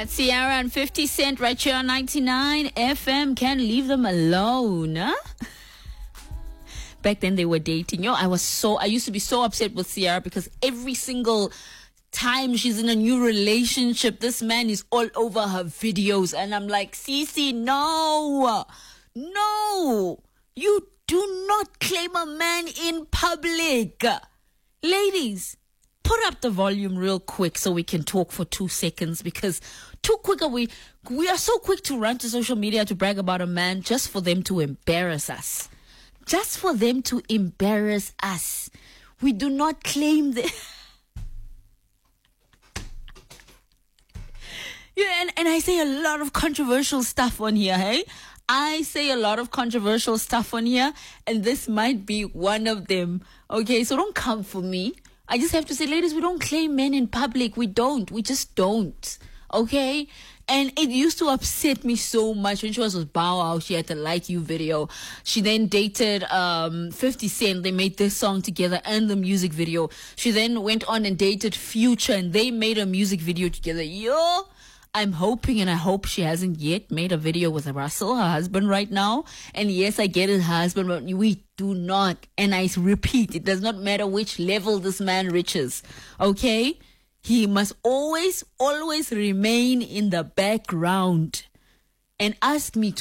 That's Ciara and 50 Cent right here on 99 FM. Can't leave them alone, huh? Back then they were dating. I used to be so upset with Ciara because every single time she's in a new relationship, this man is all over her videos. And I'm like, Cece, no, you do not claim a man in public. Ladies, put up the volume real quick so we can talk for 2 seconds, because too quick we are so quick to run to social media to brag about a man just for them to embarrass us. Just for them to embarrass us. We do not claim the... Yeah, and I say a lot of controversial stuff on here, hey? I say a lot of controversial stuff on here, and this might be one of them. Okay, so don't come for me. I just have to say, ladies, we don't claim men in public. We don't. We just don't. Okay? And it used to upset me so much when she was with Bow Wow. She had the Like You video. She then dated 50 Cent. They made this song together and the music video. She then went on and dated Future, and they made a music video together. I'm hoping, and I hope she hasn't yet made a video with Russell, her husband, right now. And yes, I get it, her husband, but we do not. And I repeat, it does not matter which level this man reaches. Okay? He must always remain in the background and ask me